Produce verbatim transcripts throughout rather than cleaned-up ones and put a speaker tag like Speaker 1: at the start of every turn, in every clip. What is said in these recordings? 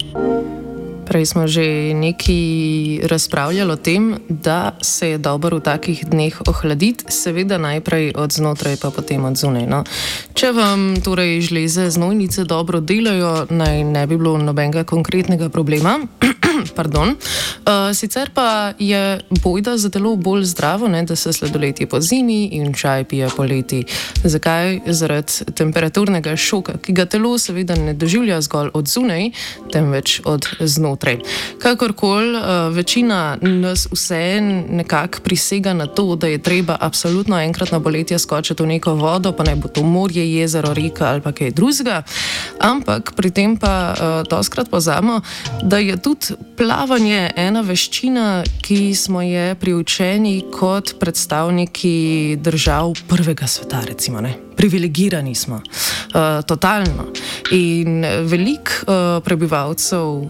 Speaker 1: Prej smo že nekaj razpravljali o tem, da se je dobro v takih dneh ohladiti, seveda najprej od znotraj, pa potem od zunaj. No. Če vam torej žleze znojnice dobro delajo, naj ne bi bilo nobenega konkretnega problema. Pardon. Uh, sicer pa je bojda za telo bolj zdravo, ne, da se sladoled je po zimi in čaj pije poleti. Zakaj? Zaradi temperaturnega šoka, ki ga telo seveda ne doživlja zgolj od zunaj, temveč od znotraj. Kakorkoli, uh, večina nas vse nekako prisega na to, da je treba absolutno enkrat na poletje skočiti v neko vodo, pa naj bo to morje, jezero, reka ali pa kaj drugega. Ampak pri tem pa uh, doskrat pozabimo, da je tudi plavanje ena veščina, ki smo je priučeni kot predstavniki držav prvega sveta, recimo, ne. Privilegirani smo. Uh, totalno. In veliko uh, prebivalcev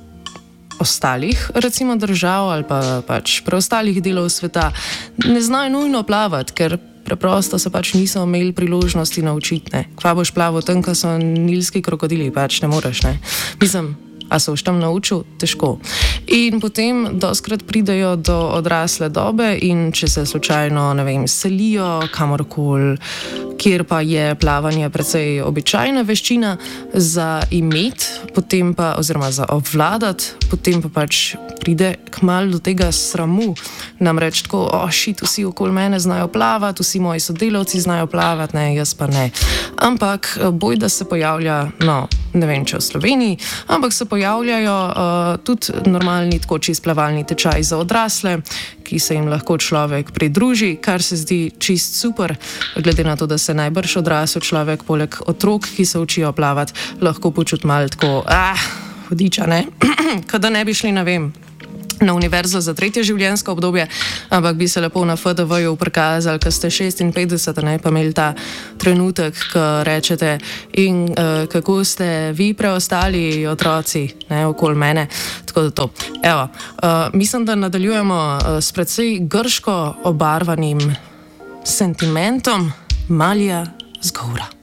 Speaker 1: ostalih, recimo, držav ali pa pač preostalih delov sveta ne znajo nujno plavati, ker preprosto se pač niso imeli priložnosti naučiti, ne. Kva boš plaval tam, ko so nilski krokodili, pač ne moreš, ne. Mislim, a se boš tam naučil? Težko. In potem doskrat pridejo do odrasle dobe in če se slučajno, ne vem, selijo kamorkoli, kjer pa je plavanje precej običajna veščina za imeti, potem pa, oziroma za obvladati, potem pa pač pride kmalu do tega sramu. Namreč tako, o, šit, vsi okoli mene znajo plavati, vsi moji sodelavci znajo plavati, ne, jaz pa ne. Ampak bojda se pojavlja, no, ne vem, če v Sloveniji, ampak se pojavljajo uh, tudi normalni tako čist plavalni tečaj za odrasle, ki se jim lahko človek pridruži, kar se zdi čist super, glede na to, da se najbrž odrasel človek poleg otrok, ki se učijo plavati, lahko počuti malo tako, ah, hudiča, ne, kot da ne bi šli, ne vem, na univerzo za tretje življenjsko obdobje, ampak bi se lepo na F D V-ju prikazali, ko ste šestinpetdeset, ne, pa imeli ta trenutek, ko rečete, in uh, kako ste vi preostali otroci, ne, okoli mene, tako da to. Evo, uh, mislim, da nadaljujemo uh, s precej grško obarvanim sentimentom Malija z Govora.